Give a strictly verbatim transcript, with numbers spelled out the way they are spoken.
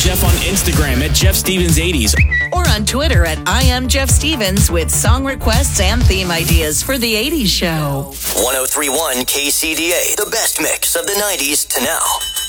Jeff on Instagram at Jeff Stevens eighties. Or on Twitter at I am Jeff Stevens with song requests and theme ideas for the eighties show. one oh three point one K C D A, the best mix of the nineties to now.